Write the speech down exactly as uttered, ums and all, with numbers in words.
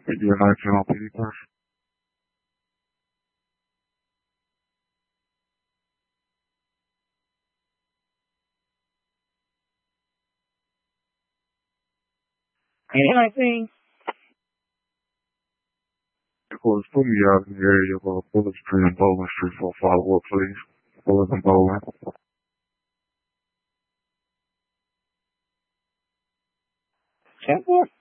You a nineteen L P D person? Anything? Of course, put me out in the area of uh, Bullet Street and Bowling Street for a follow-up, please. Bullet and Bowling. ten four?